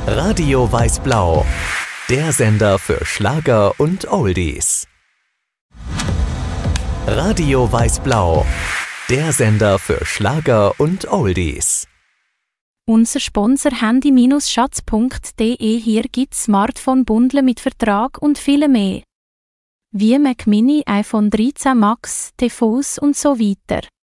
Radio Weiß-Blau, der Sender für Schlager und Oldies. Radio Weiß-Blau, der Sender für Schlager und Oldies. Unser Sponsor handy-schatz.de. Hier gibt's Smartphone-Bundle mit Vertrag und viel mehr. Wie Mac Mini, iPhone 13 Max, TVs und so weiter.